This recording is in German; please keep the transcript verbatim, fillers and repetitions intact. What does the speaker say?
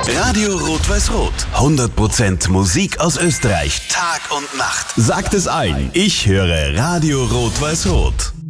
Radio Rot-Weiß-Rot. hundert Prozent Musik aus Österreich. Tag und Nacht. Sagt es allen. Ich höre Radio Rot-Weiß-Rot.